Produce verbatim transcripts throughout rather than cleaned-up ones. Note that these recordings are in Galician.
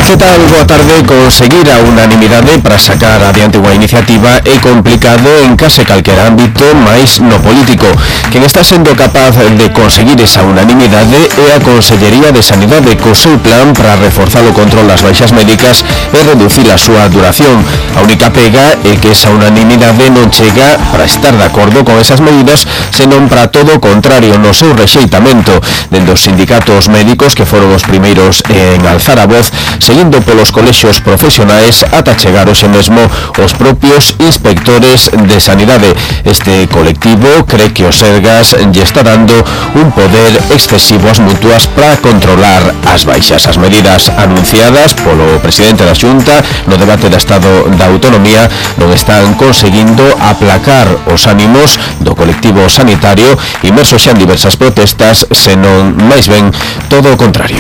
Que tal? Boa tarde. Conseguir a unanimidade para sacar adiante unha iniciativa é complicado en case calquera ámbito, máis no político. Quen está sendo capaz de conseguir esa unanimidade é a Consellería de Sanidade, co seu plan para reforzar o control das baixas médicas e reducir a súa duración. A única pega é que esa unanimidade non chega para estar de acordo con esas medidas, senón para todo o contrario, no seu rexeitamento. Dende os sindicatos médicos, que foron os primeiros en alzar a voz, seguindo polos colexios profesionais ata chegar hoxe mesmo os propios inspectores de sanidade. Este colectivo cree que o Sergas lle está dando un poder excesivo ás mutuas para controlar as baixas. As medidas anunciadas polo presidente da Xunta no debate do Estado da Autonomía non están conseguindo aplacar os ánimos do colectivo sanitario inmerso xa en diversas protestas, senón máis ben todo o contrario.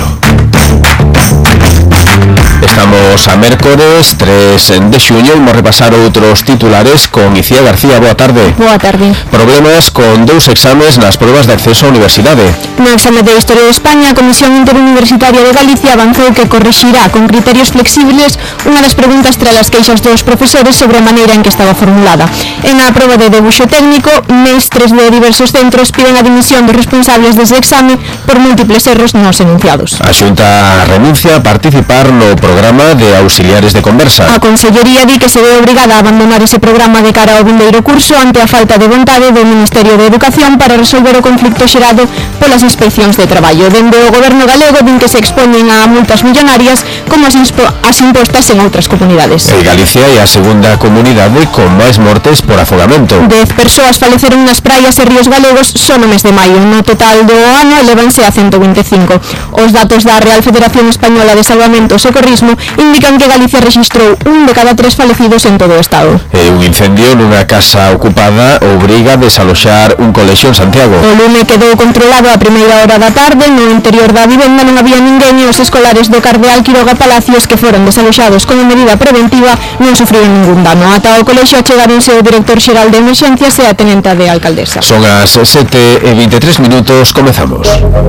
Estamos a mércores tres de xuño. Vamos repasar outros titulares con Icía García. Boa tarde. Boa tarde. Problemas con dous exames nas probas de acceso á universidade. No exame de Historia de España, a Comisión Interuniversitaria de Galicia avanzou que corrixirá con criterios flexibles unha das preguntas tras as queixas dos profesores sobre a maneira en que estaba formulada. En a proba de debuxo técnico, mestres de diversos centros piden a dimisión dos responsables dese exame por múltiples erros nos enunciados. A Xunta renuncia a participar no programa de auxiliares de conversa. A Consellería di que se ve obrigada a abandonar ese programa de cara ao vindeiro curso ante a falta de vontade do Ministerio de Educación para resolver o conflicto xerado polas inspeccións de traballo. Dende o Goberno galego din que se expoñen a multas millonarias como as, as impostas en outras comunidades. E Galicia é a segunda comunidade con máis mortes por afogamento. Dez persoas faleceron nas praias e ríos galegos só no mes de maio. No total do ano elevanse a ciento veinticinco. Os datos da Real Federación Española de Salvamento e Socorrismo indican que Galicia rexistrou un de cada tres falecidos en todo o estado. E un incendio nunha casa ocupada obriga a desaloxar un colexio en Santiago. O lume quedou controlado a primeira hora da tarde. No interior da vivenda non había ninguén e os escolares do Cardeal Quiroga Palacios, que foron desaloxados como medida preventiva, non sufriron ningún dano. Ata o colexio achegáronse o director xeral de emerxencias e a tenenta de alcaldesa. Son as sete e vinte e tres minutos, comezamos.